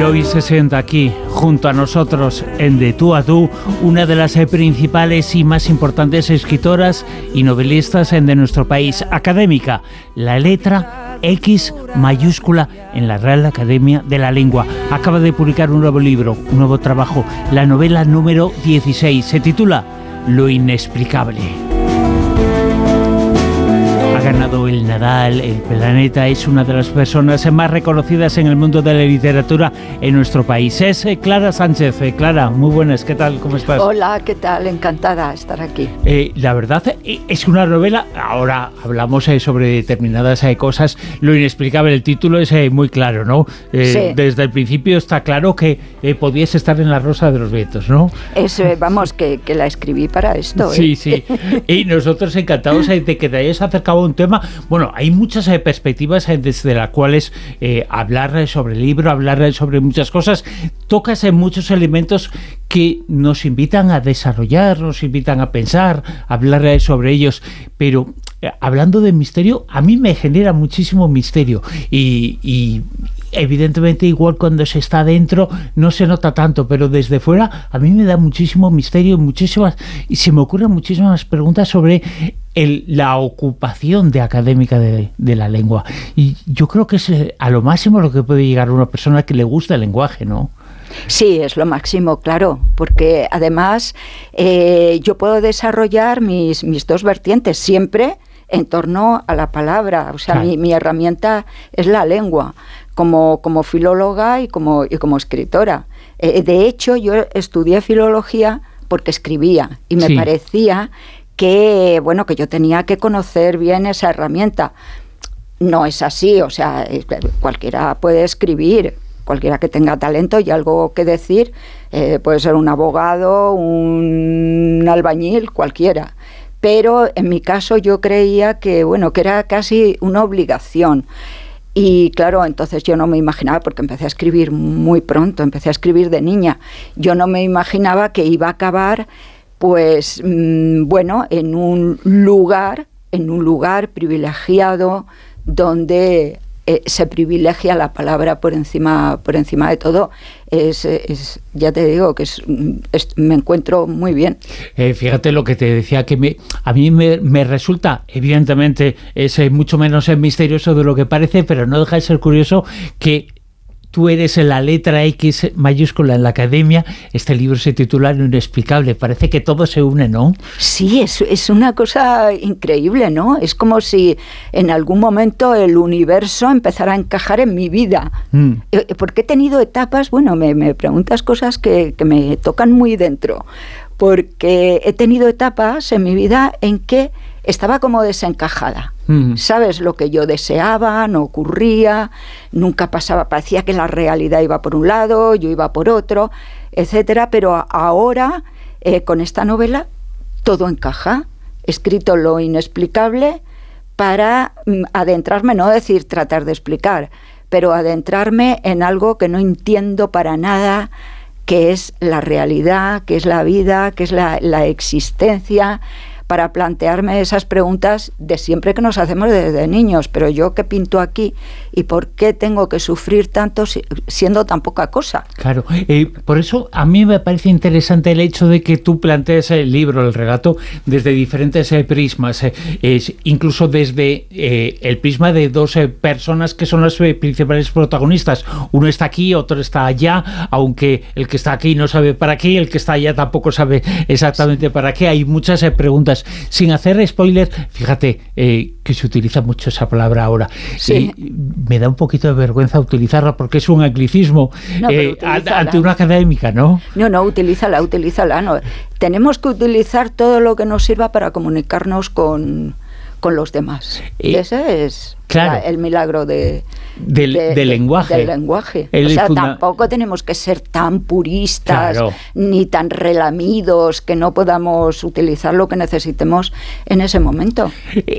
hoy se sienta aquí, junto a nosotros, en De Tú a Tú, una de las principales y más importantes escritoras y novelistas de nuestro país, académica, la letra X mayúscula en la Real Academia de la Lengua. Acaba de publicar un nuevo libro, un nuevo trabajo, la novela número 16, se titula Lo inexplicable. Ha ganado el Nadal, el Planeta, es una de las personas más reconocidas en el mundo de la literatura en nuestro país. Es Clara Sánchez. Clara, muy buenas, ¿qué tal? ¿Cómo estás? Hola, ¿qué tal? Encantada de estar aquí. La verdad es una novela, ahora hablamos sobre determinadas cosas, lo inexplicable, el título es muy claro, ¿no? Sí. Desde el principio está claro que podías estar en La Rosa de los Vientos, ¿no? Eso, vamos, que la escribí para esto. Sí, sí. Y nosotros encantados de que te hayas acercado a un tema. Bueno, hay muchas perspectivas desde las cuales hablar sobre el libro, hablar sobre muchas cosas. Tocas en muchos elementos que nos invitan a desarrollar, nos invitan a pensar, a hablar sobre ellos. Pero hablando de misterio, a mí me genera muchísimo misterio. Y evidentemente igual cuando se está dentro no se nota tanto, pero desde fuera a mí me da muchísimo misterio, y se me ocurren muchísimas preguntas sobre la ocupación de académica de la lengua. Y yo creo que es a lo máximo lo que puede llegar a una persona que le gusta el lenguaje, ¿no? Sí, es lo máximo, claro, porque además yo puedo desarrollar mis dos vertientes siempre en torno a la palabra. O sea, claro. mi herramienta es la lengua, como filóloga y como escritora. De hecho, yo estudié filología porque escribía y me parecía que yo tenía que conocer bien esa herramienta. No es así, o sea, cualquiera puede escribir, cualquiera que tenga talento y algo que decir, puede ser un abogado, un albañil, cualquiera. Pero en mi caso yo creía que era casi una obligación. Y claro, entonces yo no me imaginaba, porque empecé a escribir muy pronto, empecé a escribir de niña, yo no me imaginaba que iba a acabar en un lugar privilegiado donde se privilegia la palabra por encima de todo. Ya te digo que me encuentro muy bien. Fíjate lo que te decía, que a mí me resulta, evidentemente es mucho menos misterioso de lo que parece, pero no deja de ser curioso que tú eres la letra X mayúscula en la academia. Este libro se titula Lo inexplicable. Parece que todo se une, ¿no? Sí, es una cosa increíble, ¿no? Es como si en algún momento el universo empezara a encajar en mi vida. Porque he tenido etapas, me preguntas cosas que me tocan muy dentro. Porque he tenido etapas en mi vida en que estaba como desencajada. ¿Sabes? Lo que yo deseaba no ocurría, nunca pasaba, parecía que la realidad iba por un lado, yo iba por otro, etcétera. Pero ahora, con esta novela, todo encaja. He escrito lo inexplicable para adentrarme, no decir tratar de explicar, pero adentrarme en algo que no entiendo para nada, que es la realidad, que es la vida, que es la existencia, para plantearme esas preguntas de siempre que nos hacemos desde niños. Pero yo, ¿qué pinto aquí? ¿Y por qué tengo que sufrir tanto siendo tan poca cosa? Claro, por eso a mí me parece interesante el hecho de que tú plantees el libro, el relato, desde diferentes prismas, incluso desde el prisma de dos personas que son las principales protagonistas. Uno está aquí, otro está allá, aunque el que está aquí no sabe para qué, el que está allá tampoco sabe exactamente para qué. Hay muchas preguntas. Sin hacer spoiler, fíjate que se utiliza mucho esa palabra ahora. Sí. Me da un poquito de vergüenza utilizarla porque es un anglicismo ante una académica, ¿no? No, utilízala. No. Tenemos que utilizar todo lo que nos sirva para comunicarnos con los demás. Ese es el milagro del lenguaje. Del lenguaje. O sea, tampoco tenemos que ser tan puristas, ni tan relamidos que no podamos utilizar lo que necesitemos en ese momento.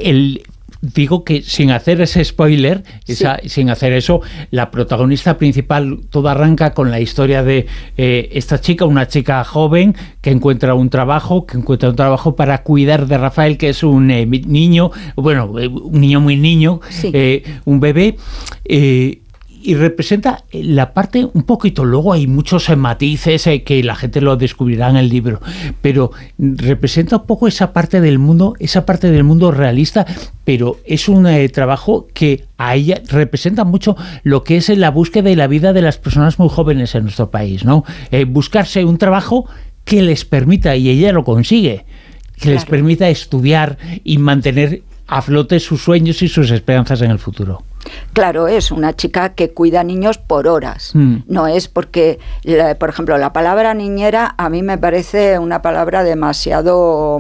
Digo que sin hacer ese spoiler, sin hacer eso, la protagonista principal, todo arranca con la historia de esta chica, una chica joven que encuentra un trabajo para cuidar de Rafael, que es un niño, un niño muy niño, un bebé, y representa la parte un poquito, luego hay muchos matices que la gente lo descubrirá en el libro, pero representa un poco esa parte del mundo realista, pero es un trabajo que a ella representa mucho lo que es la búsqueda y la vida de las personas muy jóvenes en nuestro país, ¿no? Buscarse un trabajo que les permita, y ella lo consigue, que les permita estudiar y mantener a flote sus sueños y sus esperanzas en el futuro. Claro, es una chica que cuida niños por horas. No es porque, por ejemplo, la palabra niñera a mí me parece una palabra demasiado